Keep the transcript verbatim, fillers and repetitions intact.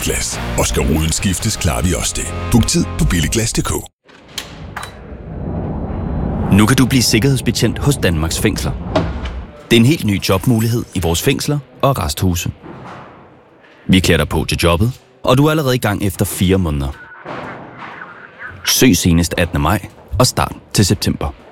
Billiglas. Og skal ruden skiftes, klarer vi også det. Book tid på billiglas punktum d k. Nu kan du blive sikkerhedsbetjent hos Danmarks Fængsler. Det er en helt ny jobmulighed i vores fængsler og arresthuse. Vi klæder dig på til jobbet, og du er allerede i gang efter fire måneder. Søg senest attende maj og start til september.